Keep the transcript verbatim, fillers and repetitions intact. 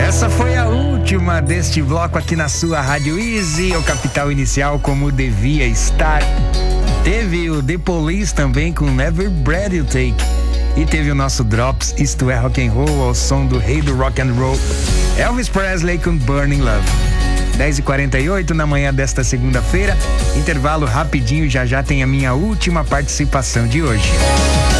Essa foi a última deste bloco aqui na sua Rádio Easy, o Capital Inicial como devia estar. Teve o The Police também com Never Breath You Take. E teve o nosso Drops, Isto é Rock and Roll, ao som do rei do rock and roll, Elvis Presley com Burning Love. dez e quarenta e oito na manhã desta segunda-feira. Intervalo rapidinho, já já tem a minha última participação de hoje.